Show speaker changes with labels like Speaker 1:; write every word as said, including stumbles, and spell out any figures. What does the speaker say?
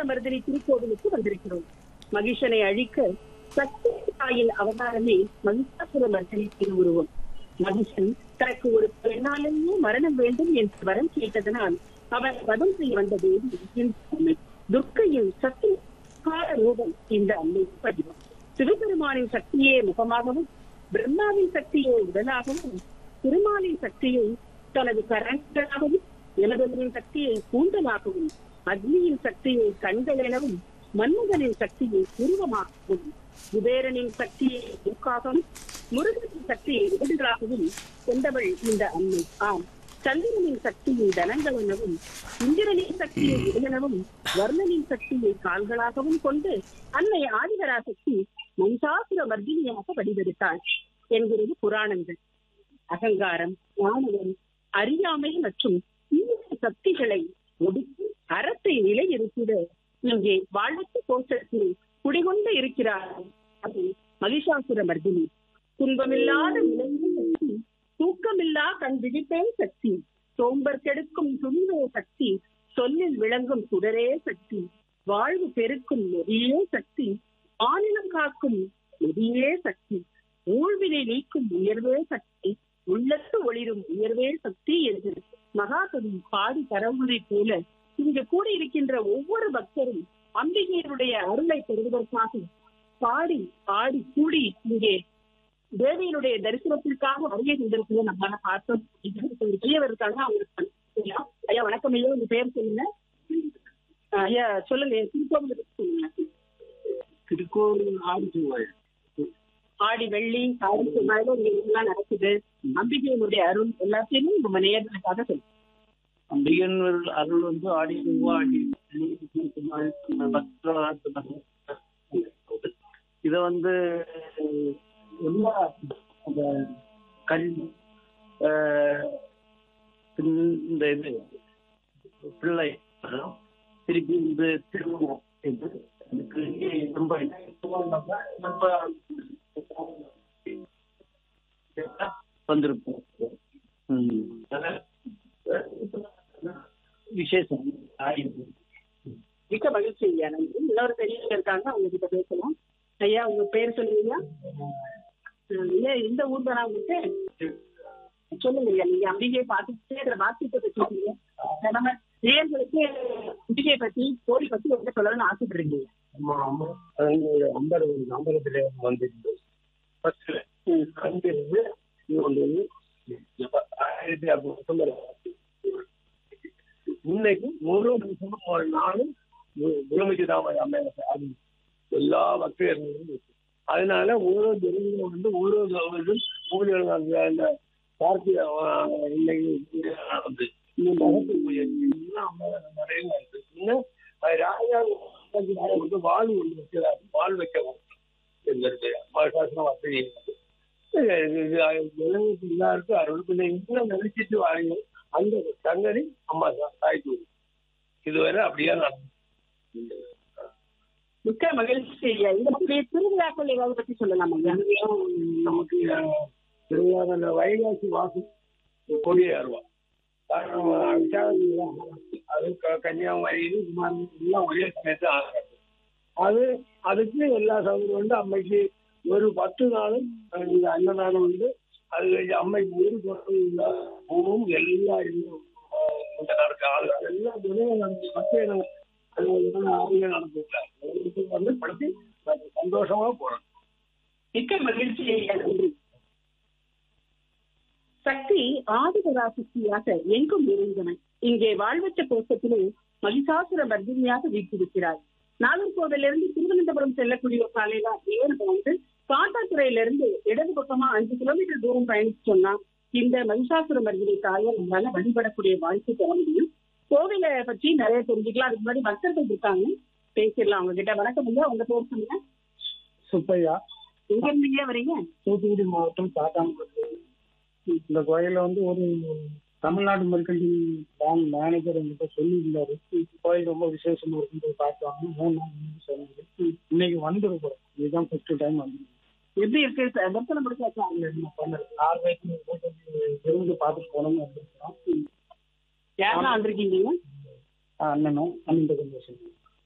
Speaker 1: மகிஷாசுரமர்தினி திருக்கோவிலுக்கு வந்திருக்கிறோம். மகிஷனை அழிக்க சக்தி தாயின் அவதாரமே மகிஷாசுரமர்தினி திருவுருவம். மகிஷன் தனக்கு ஒரு பெண்ணாலேயே மரணம் வேண்டும் என்று வரம் கேட்டதனால் அவன் வதம் செய்ய வந்த தேவி துர்க்கையின் சக்தி ரூபம் இந்த அன்னை பதிவும். சிவபெருமானின் சக்தியே முகமாகவும், பிரம்மாவின் சக்தியை உடலாகவும், திருமாலின் சக்தியை தனது கரங்களாகவும், யமதனின் சக்தியை கூந்தலாகவும், அக்னியின் சக்தியை கண்கள் எனவும், மன்மதனின் சக்தியை உருவமாகவும், குபேரனின் சக்தியை மூக்காகவும், முருகனின் சக்தியை உடல்களாகவும் கொண்டவள் இந்த அன்னை. ஆம், சந்திரனின் சக்தியை தனங்கள் எனவும், இந்திரனின் சக்தியை உடலெனவும், வர்ணனின் சக்தியை கால்களாகவும் கொண்டு அன்னை ஆதிபராசக்தி மகிஷாசுரமர்தினியாக வடிவெடுத்தாள் என்கிறது புராணங்கள். அகங்காரம், ஆணவம், அறியாமை மற்றும் சக்திகளை ஒடுக்கி அறத்தை நிலைநிறுத்திட இங்கே வாழ்வத்து கோஷத்தில் குடிகொண்டு இருக்கிறார் அது மகிஷாசுரமர்தினி. துன்பமில்லாத நிலையின் சக்தி, தூக்கமில்லா கண் விழிப்பே சக்தி, சோம்பர் கெடுக்கும் துணிவே சக்தி, சொல்லில் விளங்கும் சுடரே சக்தி, வாழ்வு பெருக்கும் நெறியே சக்தி, ஆனிலம் காக்கும் நெறியே சக்தி, ஊழ்வினை நீக்கும் உயர்வே சக்தி, உள்ளத்து ஒளிரும் உயர்வே சக்தி என்று மகாகவி பாடி பரவுவதை போல இங்கு கூடியிருக்கின்ற ஒவ்வொரு பக்தரும் அம்பிகையருடைய அருளை பெறுவதற்காக பாடி ஆடி கூடி இங்கே தேவியனுடைய தரிசனத்திற்காக வருகை சென்றிருக்கிறத நம்மளால பார்த்தோம். ஒரு பெரியவர் இருக்காங்க, அவங்களுக்கு ஐயா வணக்கம். ஐயா உங்க பேர் சொல்லுங்க. ஐயா சொல்லுங்க, திருக்கோவில் சொல்லுங்க.
Speaker 2: திருக்கோவில் ஆடி செவ்வாய்,
Speaker 1: ஆடி வெள்ளி ஆடி செவ்வாயில எல்லாம் நடக்குது. அம்பிகையினுடைய அருள் எல்லாத்தையுமே நம்ம நேர்களுக்காக சொல்லுங்க.
Speaker 2: அம்பிகையின் அருள் வந்து ஆடி செவ்வாய், இத வந்து எல்லா கல் இந்த இது பிள்ளை திருப்பி இந்த திருமணம் இது அதுக்கு ரொம்ப வந்திருப்போம். விசேஷம்
Speaker 1: மிக்க மகிழ்ச்சி ஐயா. நன்றி. இன்னொரு பெரியவங்க இருக்காங்க, அவங்க கிட்ட பேசலாம். ஐயா உங்க பேர் சொல்லுவீங்க? ஐயா இந்த ஊர் தானா உங்களுக்கு? சொல்லுங்க ஐயா. நீங்க அம்பிகையை பார்த்துட்டே இருக்கிற பாக்கியத்தை பற்றி நம்ம நேயர்களுக்கு அம்பிகையை பத்தி கோழி பத்தி என்ன சொல்லணும்னு ஆசைப்படுறீங்க?
Speaker 2: ஐம்பது ஐம்பதுல வந்துருந்து ஆயிரத்தி அறுநூறு இன்னைக்கு ஒரு நிமிஷமும் ஒரு நாளும் முழுமைக்குதான் எல்லா பக்தர்களும். அதனால ஓரோ ஜனங்களும் வந்து ஓரோ ஊழியர்கள் பார்த்து இன்னைக்கு நடந்து இந்த மகத்து நிறைய இருக்கு. இன்னும் ராஜா வந்து வாழ் ஒன்று வைக்கிறார், வாழ் வைக்க எங்களுக்கு மகாசாசனம் வசதி எல்லாருக்கும் அறுபது இன்னும் நினைச்சிட்டு வாங்க. அந்த சங்கரி அம்மா தாய்க்கு இதுவரை அப்படியே நடந்து.
Speaker 1: மிக்க மகிழ்ச்சி ஐயா. இதனுடைய திருவிழாக்கள் ஏதாவது பற்றி சொல்லலாம் ஐயா?
Speaker 2: நமக்கு திருவிழா வைகாசி வாசம் கொடியேறுவா அது கன்னியாகுமரி எல்லாம் ஒரே சமயத்து ஆகிறது. அது அதுக்கு எல்லா சௌகரியம் வந்து அம்மைக்கு ஒரு பத்து நாளும் அன்னதானம் வந்து அது அம்மைக்கு ஒரு பொருள் பூவும் எல்லா நடக்க எல்லா மக்கள் வந்து படுத்தி சந்தோஷமா போறோம்.
Speaker 1: மிக்க மகிழ்ச்சி. சக்தி ஆதிபராசக்தியாக எங்கும் நிறைந்தவன் இங்கே வாழ்வற்ற கோஷத்திலே மகிஷாசுரமர்தினியாக வீட்டிருக்கிறார். நாகர்கோவிலிருந்து திருவனந்தபுரம் செல்லக்கூடிய ஒரு சாலையில ஏறு வந்து காட்டாத்துறையிலிருந்து இடது பக்கமா அஞ்சு கிலோமீட்டர் தூரம் பயணிச்சு சொன்னா இந்த மகிஷாசுரமர்தினி தாயை நம்மளால வழிபடக்கூடிய வாய்ப்பு பெற முடியும். கோவிலை பற்றி நிறைய தெரிஞ்சுக்கலாம். அதுக்கு முன்னாடி பக்தர்கள் இருக்காங்க, பேசிடலாம் அவங்க கிட்ட. வணக்கம் ஐயா, உங்க பேர் சொல்லுங்க.
Speaker 2: சுப்பையா.
Speaker 1: எங்க இருந்தீங்க வரீங்க?
Speaker 2: தூத்துக்குடி மாவட்டம் காட்டாங்குடி. இந்த கோயில வந்து ஒரு தமிழ்நாடு மெர்கன்டைல் பேங்க் மேனேஜர் என்கிட்ட சொல்லியிருந்தாரு, கோயில் ரொம்ப விசேஷமா இருக்குன்னு பார்த்தாங்க. மூணு நாள் சொன்னது. இன்னைக்கு வந்துருக்கோம். இதுதான் ஃபர்ஸ்ட் டைம் வந்து.
Speaker 1: எப்படி இருக்கு தரிசனம் பிடிச்சாச்சா?
Speaker 2: ஆறு வயசு இருந்து பார்த்துட்டு போனோம்னு வந்துருக்கோம்.
Speaker 1: யாரெல்லாம் வந்திருக்கீங்க?
Speaker 2: அண்ணனும் அண்ணன்